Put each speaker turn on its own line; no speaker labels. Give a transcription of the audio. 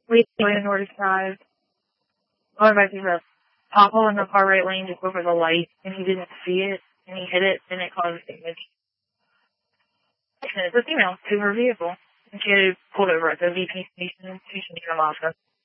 We went north side, going back to the pothole in the far right lane just over the light, and he didn't see it, and he hit it, and it caused damage. And it's a female to her vehicle, and she had pulled over at the VP station near Alaska.